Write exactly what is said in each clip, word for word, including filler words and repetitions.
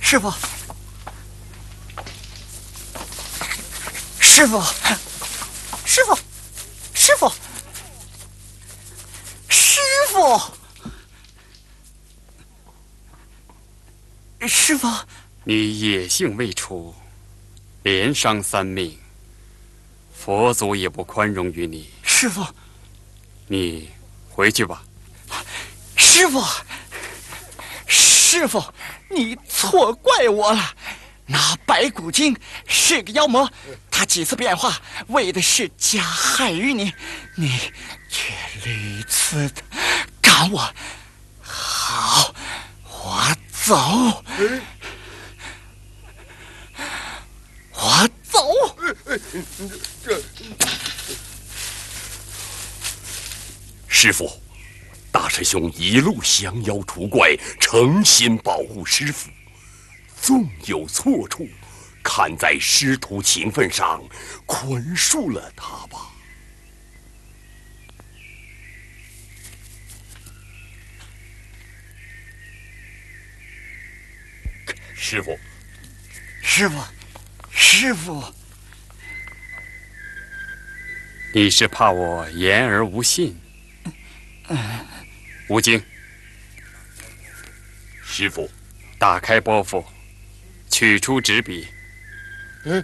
师傅，师傅，师傅，师傅，师傅，师傅， 你野性未除，连伤三命，佛祖也不宽容于你。 师傅， 你回去吧。 师傅，师傅，你错怪我了。那白骨精是个妖魔，他几次变化，为的是加害于你，你却屡次的赶我。好，我走，我走。 师傅，大师兄一路降妖除怪，诚心保护师傅。纵有错处，看在师徒情分上，宽恕了他吧。师傅， 师傅，师傅， 你是怕我言而无信？吴京， 师傅， 打开包袱，取出纸笔。 嗯。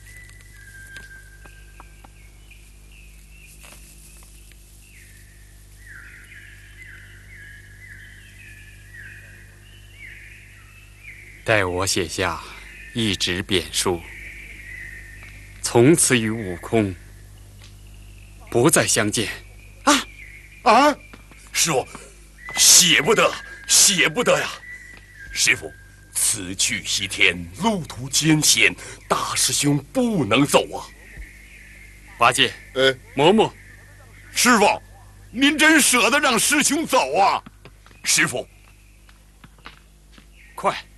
待我写下一纸贬书，从此与悟空不再相见。 啊啊！师傅，写不得，写不得呀！师傅，此去西天，路途艰险，大师兄不能走啊！ 八戒， 呃， 嬷嬷， 师傅，您真舍得让师兄走啊？师傅， 快！